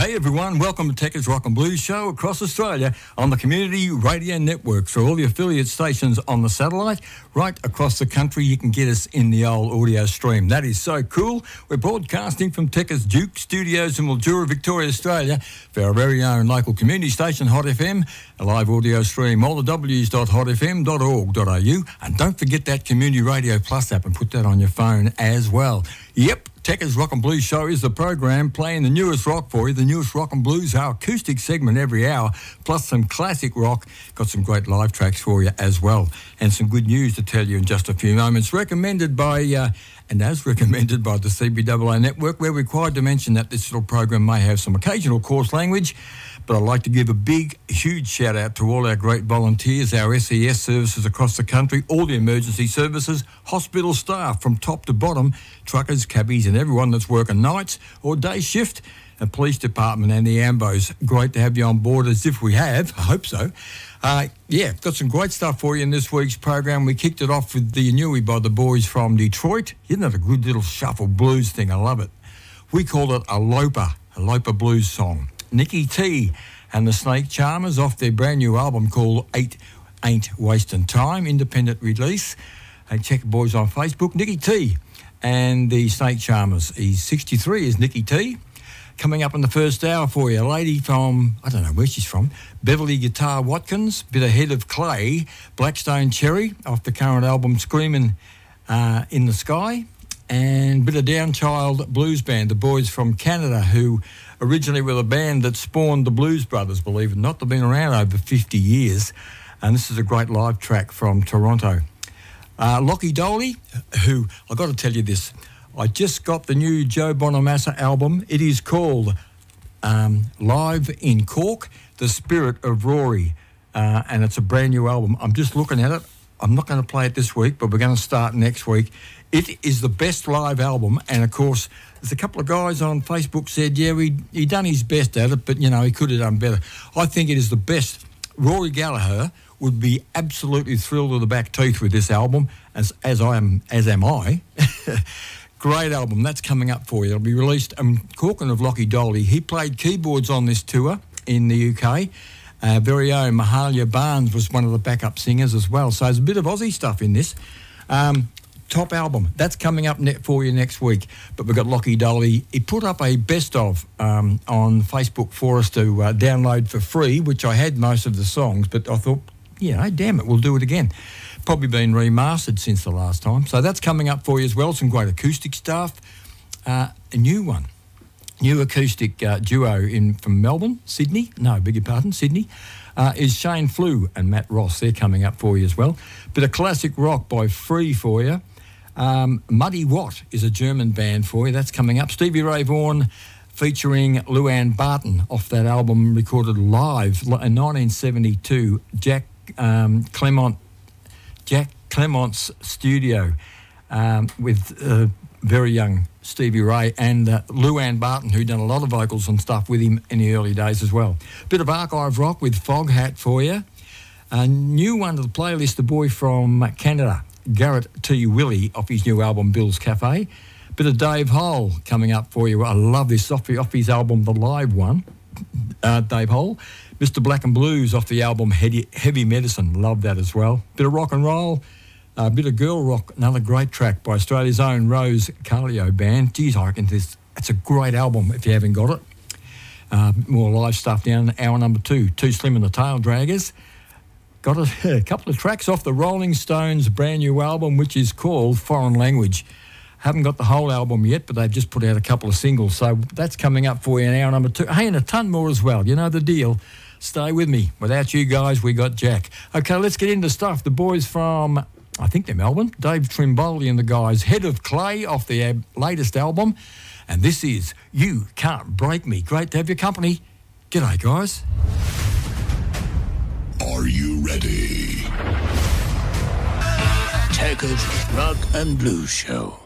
Hey everyone, welcome to Techers Rock and Blues Show across Australia on the Community Radio Network. For all the affiliate stations on the satellite, right across the country, you can get us in the old audio stream. That is so cool. We're broadcasting from Techers Duke Studios in Mildura, Victoria, Australia, for our very own local community station, Hot FM, a live audio stream, all the w's.hotfm.org.au. And don't forget that Community Radio Plus app and put that on your phone as well. Yep. Techers Rock and Blues Show is the program playing the newest rock for you, the newest rock and blues, our acoustic segment every hour, plus some classic rock. Got some great live tracks for you as well, and some good news to tell you in just a few moments. Recommended by, and as recommended by the CBAA Network, we're required to mention that this little program may have some occasional coarse language, but I'd like to give a big, huge shout out to all our great volunteers, our SES services across the country, all the emergency services, hospital staff from top to bottom, truckers, cabbies and everyone that's working nights or day shift, the police department and the AMBOs. Great to have you on board, as if we have. I hope so. Got some great stuff for you in this week's program. We kicked it off with the Inui by the boys from Detroit. Isn't that a good little shuffle blues thing? I love it. We call it a Loper blues song. Nikki T and the Snake Charmers off their brand new album called Ain't Wasting Time, independent release. And check the boys on Facebook. Nikki T and the Snake Charmers. He's 63, is Nikki T. Coming up in the first hour for you, a lady from, I don't know where she's from, Beverly Guitar Watkins, bit of Head of Clay, Blackstone Cherry off the current album Screaming in the Sky, and bit of Downchild Blues Band, the boys from Canada who originally were the band that spawned the Blues Brothers, believe it or not. They've been around over 50 years, and this is a great live track from Toronto. Lockie Doley, who, I've got to tell you this, I just got the new Joe Bonamassa album. It is called Live in Cork, The Spirit of Rory, and it's a brand new album. I'm just looking at it. I'm not going to play it this week, but we're going to start next week. It is the best live album, and of course, there's a couple of guys on Facebook said, yeah, he done his best at it, but, you know, he could have done better. I think it is the best. Rory Gallagher would be absolutely thrilled to the back teeth with this album, as am I. Great album. That's coming up for you. It'll be released. Corkin of Lockie Doley, he played keyboards on this tour in the UK. Very own Mahalia Barnes was one of the backup singers as well. So there's a bit of Aussie stuff in this. Top album. That's coming up for you next week. But we've got Lockie Doley. He put up a best of on Facebook for us to download for free, which I had most of the songs, but I thought, damn it, we'll do it again. Probably been remastered since the last time. So that's coming up for you as well. Some great acoustic stuff. A new acoustic duo from Melbourne, Sydney. No, beg your pardon, Sydney. Is Shane Flew and Matt Ross. They're coming up for you as well. Bit of classic rock by Free for you. Muddy Watt is a German band for you. That's coming up. Stevie Ray Vaughan featuring Luann Barton off that album recorded live in 1972. Jack Clemont's studio with very young Stevie Ray and Luann Barton, who done a lot of vocals and stuff with him in the early days as well. Bit of archive rock with Foghat for you. A new one to the playlist, the boy from Canada, Garrett T. Willie, off his new album Bill's Cafe. Bit of Dave Hole coming up for you. I love this off his album, the live one. Dave Hole. Mr. Black and Blues off the album Heavy Medicine. Love that as well. Bit of rock and roll. A bit of girl rock. Another great track by Australia's own Rose Carlio Band. Geez, I reckon it's a great album if you haven't got it. More live stuff down hour number 2. Too Slim and the Tail Draggers. Got a couple of tracks off the Rolling Stones' brand new album, which is called Foreign Language. Haven't got the whole album yet, but they've just put out a couple of singles. So that's coming up for you in hour number 2. Hey, and a ton more as well. You know the deal. Stay with me. Without you guys, we got Jack. Okay, let's get into stuff. The boys from, I think they're Melbourne, Dave Trimboli and the guys, Head of Clay off their latest album. And this is You Can't Break Me. Great to have your company. G'day, guys. Are you ready? Techers Rock and Blues Show.